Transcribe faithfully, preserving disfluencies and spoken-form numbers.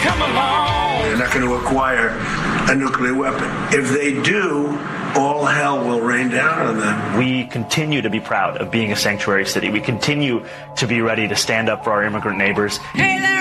come along. They're not going to acquire a nuclear weapon. If they do, all hell will rain down on them. We continue to be proud of being a sanctuary city. We continue to be ready to stand up for our immigrant neighbors. Hey,